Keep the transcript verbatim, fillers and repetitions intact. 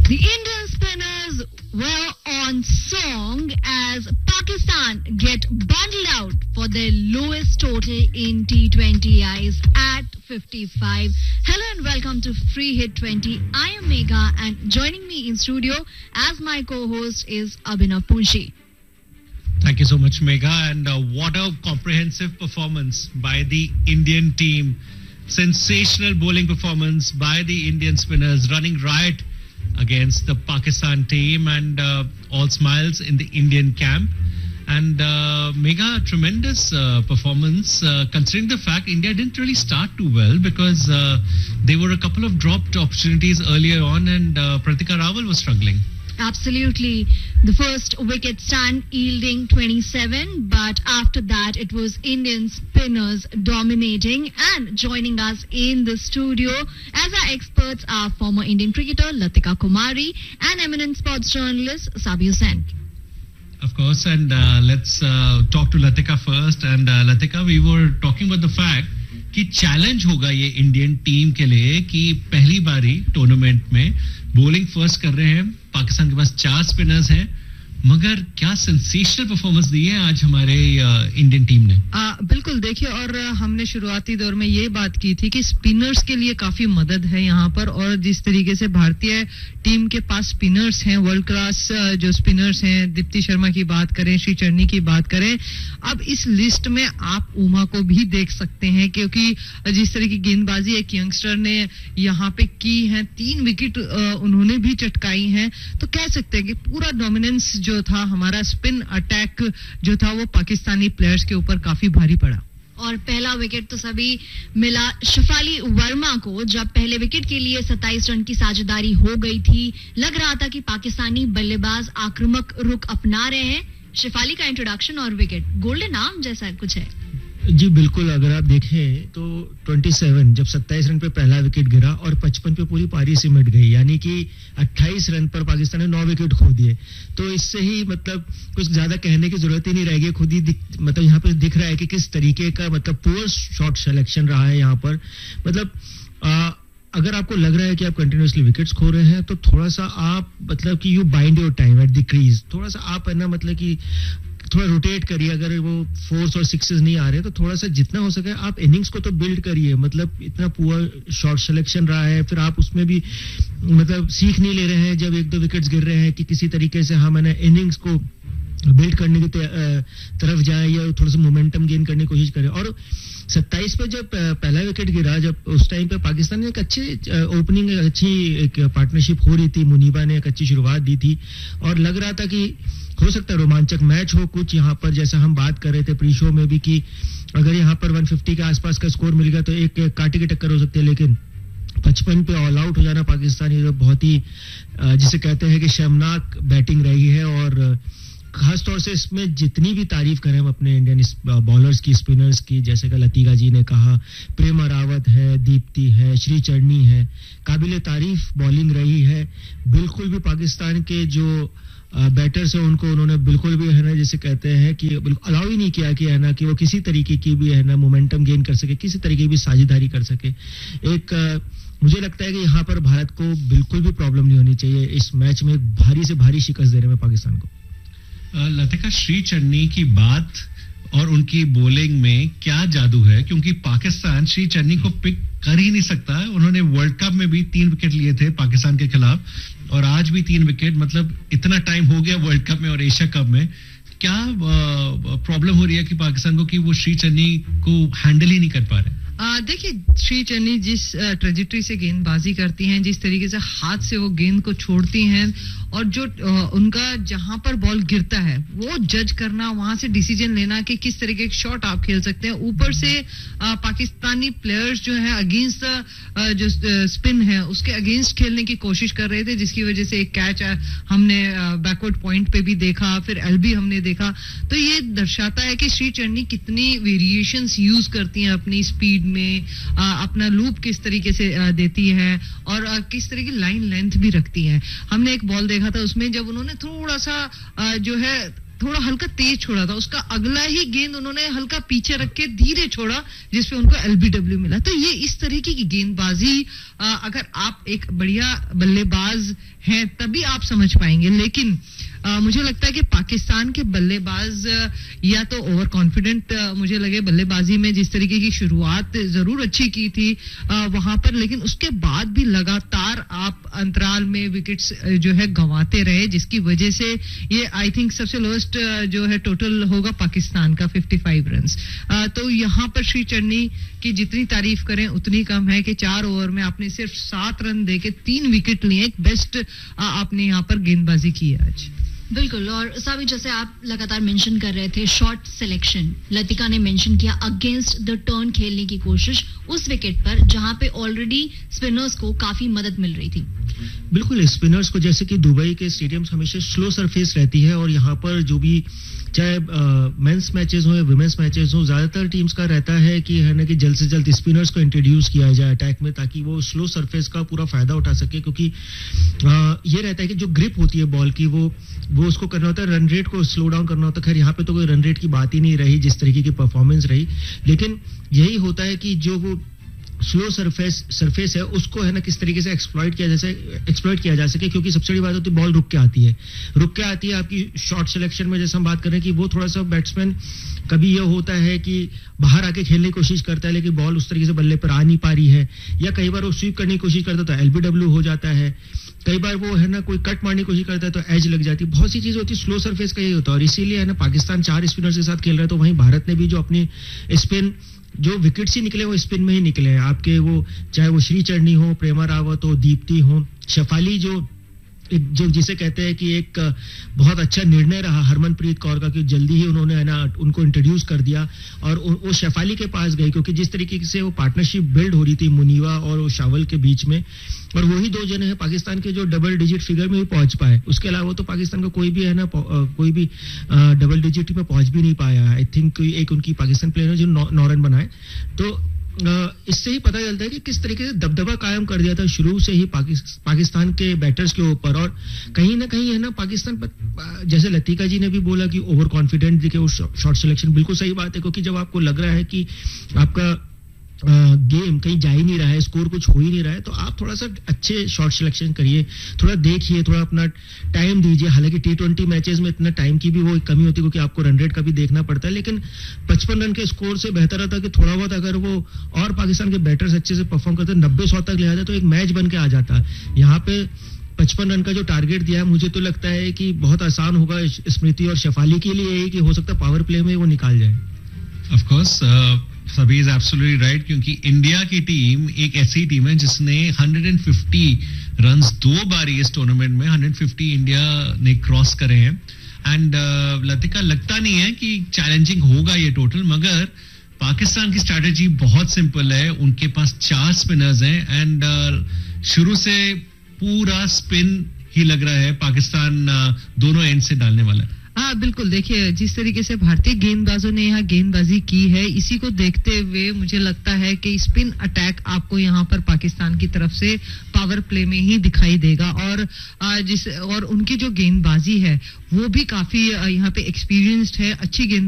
The Indian spinners were on song as Pakistan get bundled out for their lowest total in T twenty Is at fifty-five. Hello and welcome to Free Hit twenty. I am Megha and joining me in studio as my co-host is Abhinav Punshi. Thank you so much, Megha. And uh, what a comprehensive performance by the Indian team. Sensational bowling performance by the Indian spinners, running riot against the Pakistan team, and uh, all smiles in the Indian camp. And uh, Megha, tremendous uh, performance uh, considering the fact India didn't really start too well because uh, there were a couple of dropped opportunities earlier on, and uh, Pratika Rawal was struggling. Absolutely. The first wicket stand yielding twenty-seven, but after that it was Indian spinners dominating. And joining us in the studio as our experts are former Indian cricketer Latika Kumari and eminent sports journalist Sabi Hussain. Of course, and uh, let's uh, talk to Latika first. And uh, Latika, we were talking about the fact कि challenge होगा ये Indian team के लिए कि पहली बारी tournament में bowling first कर रहे हैं. पाकिस्तान के पास चार स्पिनर्स हैं, मगर क्या सेंसेशनल परफॉर्मेंस दी है आज हमारे इंडियन टीम ने. आ, बिल्कुल देखिए, और हमने शुरुआती दौर में ये बात की थी कि स्पिनर्स के लिए काफी मदद है यहाँ पर, और जिस तरीके से भारतीय टीम के पास स्पिनर्स हैं, वर्ल्ड क्लास जो स्पिनर्स हैं, दीप्ति शर्मा की बात करें, श्री चन्नी की बात करें, अब इस लिस्ट में आप उमा को भी देख सकते हैं, क्योंकि जिस तरह की गेंदबाजी एक यंगस्टर ने यहाँ पे की है, तीन विकेट उन्होंने भी चटकाई हैं, तो कह सकते हैं कि पूरा डोमिनेंस जो था, हमारा स्पिन अटैक जो था, वो पाकिस्तानी प्लेयर्स के ऊपर काफी भारी पड़ा. और पहला विकेट तो सभी मिला शेफाली वर्मा को, जब पहले विकेट के लिए सत्ताईस रन की साझेदारी हो गई थी. लग रहा था कि पाकिस्तानी बल्लेबाज आक्रामक रुख अपना रहे हैं. शेफाली का इंट्रोडक्शन और विकेट गोल्डन आर्म जैसा कुछ है. जी बिल्कुल, अगर आप देखें तो सत्ताईस जब सत्ताईस रन पे पहला विकेट गिरा और पचपन पे पूरी पारी सिमट गई, यानी कि अट्ठाईस रन पर पाकिस्तान ने नौ विकेट खो दिए. तो इससे ही मतलब कुछ ज्यादा कहने की जरूरत ही नहीं रहेगी, खुद ही मतलब यहाँ पे दिख रहा है कि किस तरीके का मतलब पुअर शॉट सिलेक्शन रहा है यहाँ पर. मतलब आ, अगर आपको लग रहा है कि आप कंटिन्यूअसली विकेट्स खो रहे हैं, तो थोड़ा सा आप मतलब कि you bind your time at the crease, थोड़ा सा आप है ना मतलब कि थोड़ा रोटेट करिए. अगर वो फोर्स और सिक्सेस नहीं आ रहे तो थोड़ा सा जितना हो सके आप इनिंग्स को तो बिल्ड करिए. मतलब इतना पुअर शॉट सिलेक्शन रहा है, फिर आप उसमें भी मतलब सीख नहीं ले रहे हैं जब एक दो विकेट्स गिर रहे हैं कि किसी तरीके से हम है ना इनिंग्स को बिल्ड करने की तरफ जाए या थोड़ा सा मोमेंटम गेन करने की कोशिश करें. और सत्ताईस पे जब पहला विकेट गिरा, जब उस टाइम पे पाकिस्तान ने एक अच्छी ओपनिंग, अच्छी एक पार्टनरशिप हो रही थी, मुनीबा ने एक अच्छी शुरुआत दी थी और लग रहा था कि हो सकता है रोमांचक मैच हो कुछ यहाँ पर, जैसा हम बात कर रहे थे प्री शो में भी कि अगर यहाँ पर एक सौ पचास के आसपास का स्कोर मिल गया तो एक कांटे की टक्कर हो सकती है. लेकिन पचपन पे ऑल आउट हो जाना पाकिस्तानी तो बहुत ही जिसे कहते हैं कि शर्मनाक बैटिंग रही है. और खास तौर से इसमें जितनी भी तारीफ करें हम अपने इंडियन बॉलर्स की, स्पिनर्स की, जैसे कि लतिका जी ने कहा, प्रेमा रावत है, दीप्ति है, श्री चन्नी है, काबिल तारीफ बॉलिंग रही है. बिल्कुल भी पाकिस्तान के जो बैटर्स है उनको उन्होंने बिल्कुल भी है ना जैसे कहते हैं कि अलाउ ही नहीं किया कि है ना कि वो किसी तरीके की भी है ना मोमेंटम गेन कर सके, किसी तरीके की भी साझेदारी कर सके. एक मुझे लगता है कि यहाँ पर भारत को बिल्कुल भी प्रॉब्लम नहीं होनी चाहिए इस मैच में भारी से भारी शिकस्त देने में पाकिस्तान को. लतिका, श्री चन्नी की बात और उनकी बॉलिंग में क्या जादू है, क्योंकि पाकिस्तान श्री चन्नी को पिक कर ही नहीं सकता. उन्होंने वर्ल्ड कप में भी तीन विकेट लिए थे पाकिस्तान के खिलाफ और आज भी तीन विकेट. मतलब इतना टाइम हो गया वर्ल्ड कप में और एशिया कप में, क्या प्रॉब्लम हो रही है कि पाकिस्तान को कि वो श्री चन्नी को हैंडल ही नहीं कर पा रहे. देखिए, श्री चन्नी जिस ट्रेजेक्टरी से गेंदबाजी करती हैं, जिस तरीके से हाथ से वो गेंद को छोड़ती हैं, और जो आ, उनका जहां पर बॉल गिरता है वो जज करना, वहां से डिसीजन लेना कि किस तरीके के शॉट आप खेल सकते हैं. ऊपर से आ, पाकिस्तानी प्लेयर्स जो है अगेंस्ट जो स्पिन है उसके अगेंस्ट खेलने की कोशिश कर रहे थे, जिसकी वजह से एक कैच हमने बैकवर्ड पॉइंट पे भी देखा, फिर एलबी हमने देखा. तो ये दर्शाता है कि श्री चन्नी कितनी वेरिएशंस यूज करती हैं अपनी स्पीड में, आ, अपना लूप किस तरीके से आ, देती है और आ, किस तरह की लाइन लेंथ भी रखती है. हमने एक बॉल देखा था उसमें जब उन्होंने थोड़ा सा आ, जो है थोड़ा हल्का तेज छोड़ा था, उसका अगला ही गेंद उन्होंने हल्का पीछे रख के धीरे छोड़ा, जिसपे उनको एलबीडब्ल्यू मिला। तो ये इस तरीके की गेंदबाजी अगर आप एक बढ़िया बल्लेबाज हैं तभी आप समझ पाएंगे। लेकिन आ, मुझे लगता है कि पाकिस्तान के बल्लेबाज या तो ओवर कॉन्फिडेंट मुझे लगे बल्लेबाजी में, जिस तरीके की शुरुआत जरूर अच्छी की थी आ, वहां पर, लेकिन उसके बाद भी लगातार आप अंतराल में विकेट्स जो है गंवाते रहे, जिसकी वजह से ये आई थिंक सबसे लोएस्ट जो है टोटल होगा पाकिस्तान का पचपन रन्स। तो यहाँ पर श्री चन्नी की जितनी तारीफ करें उतनी कम है कि चार ओवर में आपने सिर्फ सात रन देके तीन विकेट लिए, एक बेस्ट आपने यहाँ पर गेंदबाजी की है आज। बिल्कुल। और साबिर, जैसे आप लगातार मेंशन कर रहे थे शॉट सिलेक्शन, लतिका ने मेंशन किया अगेंस्ट द टर्न खेलने की कोशिश उस विकेट पर जहां पे ऑलरेडी स्पिनर्स को काफी मदद मिल रही थी। बिल्कुल, स्पिनर्स को जैसे कि दुबई के स्टेडियम्स हमेशा स्लो सरफेस रहती है, और यहाँ पर जो भी चाहे मेंस मैचेस हो या वुमेन्स मैचेस हो, ज्यादातर टीम्स का रहता है कि है ना कि जल्द से जल्द स्पिनर्स को इंट्रोड्यूस किया जाए अटैक में, ताकि वो स्लो सरफेस का पूरा फायदा उठा सके। क्योंकि आ, ये रहता है कि जो ग्रिप होती है बॉल की, वो वो उसको करना होता है, रन रेट को स्लो डाउन करना होता है। खैर यहाँ पे तो कोई रन रेट की बात ही नहीं रही जिस तरीके की परफॉर्मेंस रही, लेकिन यही होता है कि जो वो स्लो सरफेस सरफेस है उसको है ना किस तरीके से एक्सप्लॉइट किया जैसे एक्सप्लॉइट किया जा सके। क्योंकि सबसे बड़ी बात होती है बॉल रुक के आती है, रुक के आती है आपकी शॉट सिलेक्शन में। जैसे हम बात कर रहे हैं कि वो थोड़ा सा बैट्समैन कभी ये होता है कि बाहर आके खेलने की कोशिश करता है, लेकिन बॉल उस तरीके से बल्ले पर आ नहीं पा रही है, या कई बार वो स्वीप करने की कोशिश करता है तो एलबीडब्ल्यू हो जाता है, कई बार वो है ना कोई कट मारने की कोशिश करता है तो एज लग जाती है। बहुत सी चीजें होती है, स्लो सरफेस का यही होता है। और इसीलिए है ना पाकिस्तान चार स्पिनर्स के साथ खेल रहा है, तो वहीं भारत ने भी जो अपनी स्पिन जो विकेट्स ही निकले वो स्पिन में ही निकले हैं आपके, वो चाहे वो श्री चरनी हो, प्रेमा रावत हो, दीप्ति हो, शेफाली जो जो जिसे कहते हैं कि एक बहुत अच्छा निर्णय रहा हरमनप्रीत कौर का कि जल्दी ही उन्होंने है ना उनको इंट्रोड्यूस कर दिया और वो शेफाली के पास गई, क्योंकि जिस तरीके से वो पार्टनरशिप बिल्ड हो रही थी मुनीवा और शावल के बीच में, और वही दो जने हैं पाकिस्तान के जो डबल डिजिट फिगर में भी पहुंच पाए। उसके अलावा तो पाकिस्तान का कोई भी है ना कोई भी डबल डिजिट में पहुंच भी नहीं पाया। आई थिंक एक उनकी पाकिस्तान प्लेयर है जो नौ, नौ रन बनाए। तो इससे ही पता चलता है कि किस तरीके से दबदबा कायम कर दिया था शुरू से ही पाकिस्तान के बैटर्स के ऊपर। और कहीं ना कहीं है ना पाकिस्तान पर, जैसे लतिका जी ने भी बोला कि ओवर कॉन्फिडेंट दिखे वो शॉट सिलेक्शन, बिल्कुल सही बात है। क्योंकि जब आपको लग रहा है कि आपका गेम कहीं जा ही नहीं रहा है, स्कोर कुछ हो ही नहीं रहा है, तो आप थोड़ा सा अच्छे शॉट सिलेक्शन करिए, थोड़ा देखिए, थोड़ा अपना टाइम दीजिए। हालांकि टी ट्वेंटी मैचेस में इतना टाइम की भी वो कमी होती है क्योंकि आपको रन रेट का भी देखना पड़ता है, लेकिन पचपन रन के स्कोर से बेहतर रहता कि थोड़ा बहुत अगर वो और पाकिस्तान के बैटर्स अच्छे से परफॉर्म करते नब्बे सौ तक ले आ जाए तो एक मैच बन के आ जाता है। यहाँ पे पचपन रन का जो टारगेट दिया है, मुझे तो लगता है कि बहुत आसान होगा स्मृति और शेफाली के लिए, कि हो सकता है पावर प्ले में वो निकाल जाए। ऑफ कोर्स सभी इज एब्सोल्युटली राइट, क्योंकि इंडिया की टीम एक ऐसी टीम है जिसने एक सौ पचास रन्स दो बारी इस टूर्नामेंट में एक सौ पचास इंडिया ने क्रॉस करे हैं। एंड uh, लतिका लगता नहीं है कि चैलेंजिंग होगा ये टोटल, मगर पाकिस्तान की स्ट्रैटेजी बहुत सिंपल है। उनके पास चार स्पिनर्स हैं एंड uh, शुरू से पूरा स्पिन ही लग रहा है पाकिस्तान uh, दोनों एंड से डालने वाला है। हाँ बिल्कुल, देखिए जिस तरीके से भारतीय गेंदबाजों ने यहाँ गेंदबाजी की है, इसी को देखते हुए मुझे लगता है कि स्पिन अटैक आपको यहाँ पर पाकिस्तान की तरफ से पावर प्ले में ही दिखाई देगा। और जिस और उनकी जो गेंदबाजी है वो भी काफी यहाँ पे एक्सपीरियंस्ड है, अच्छी गेंद